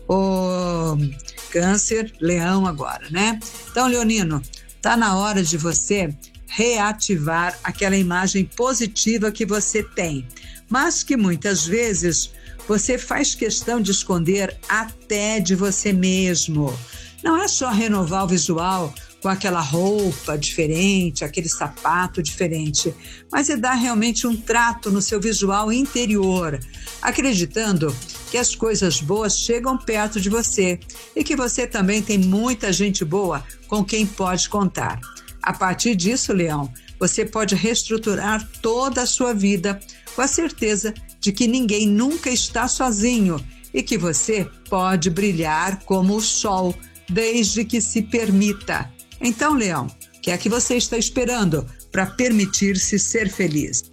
o Câncer, Leão agora, né? Então, Leonino, tá na hora de você reativar aquela imagem positiva que você tem, mas que muitas vezes você faz questão de esconder até de você mesmo. Não é só renovar o visual com aquela roupa diferente, aquele sapato diferente, mas é dar realmente um trato no seu visual interior, acreditando que as coisas boas chegam perto de você e que você também tem muita gente boa com quem pode contar. A partir disso, Leão, você pode reestruturar toda a sua vida com a certeza de que ninguém nunca está sozinho e que você pode brilhar como o sol, desde que se permita. Então, Leão, o que é que você está esperando para permitir-se ser feliz?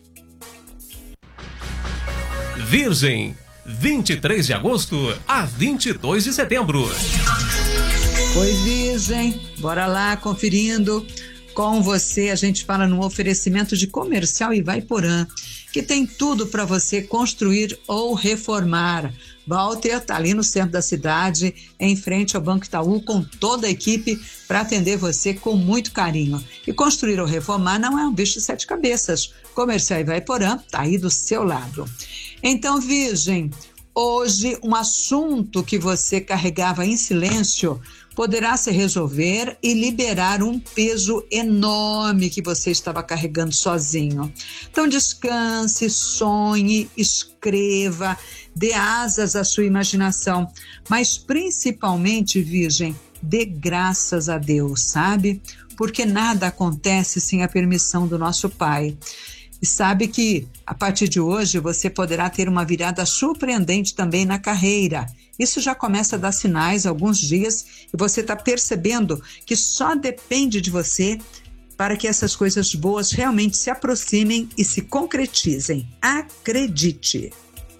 Virgem, 23 de agosto a 22 de setembro. Oi, Virgem, bora lá, conferindo. Com você, a gente fala no oferecimento de Comercial Ivaiporã, que tem tudo para você construir ou reformar. Walter está ali no centro da cidade, em frente ao Banco Itaú, com toda a equipe para atender você com muito carinho. E construir ou reformar não é um bicho de sete cabeças. Comercial Ivaiporã está aí do seu lado. Então, Virgem, hoje um assunto que você carregava em silêncio poderá se resolver e liberar um peso enorme que você estava carregando sozinho. Então descanse, sonhe, escreva, dê asas à sua imaginação, mas principalmente, Virgem, dê graças a Deus, sabe? Porque nada acontece sem a permissão do nosso Pai. E sabe que, a partir de hoje, você poderá ter uma virada surpreendente também na carreira. Isso já começa a dar sinais há alguns dias e você está percebendo que só depende de você para que essas coisas boas realmente se aproximem e se concretizem. Acredite!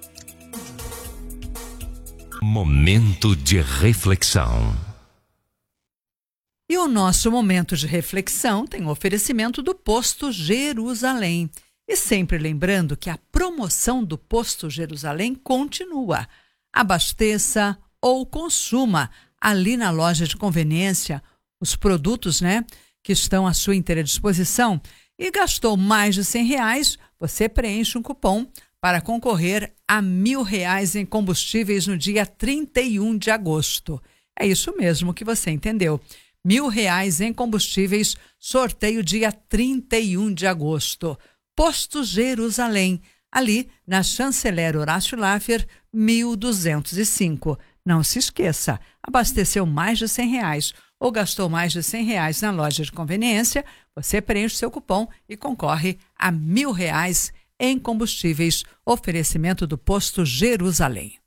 Momento de reflexão. E o nosso momento de reflexão tem o oferecimento do Posto Jerusalém. E sempre lembrando que a promoção do Posto Jerusalém continua. Abasteça ou consuma ali na loja de conveniência os produtos, que estão à sua inteira disposição. E gastou mais de R$100, você preenche um cupom para concorrer a R$1.000 em combustíveis no dia 31 de agosto. É isso mesmo que você entendeu. R$1.000 em combustíveis, sorteio dia 31 de agosto. Posto Jerusalém, ali na Chanceler Horácio Laffer, 1205. Não se esqueça, abasteceu mais de R$100 ou gastou mais de R$100 na loja de conveniência, você preenche seu cupom e concorre a R$1.000 em combustíveis. Oferecimento do Posto Jerusalém.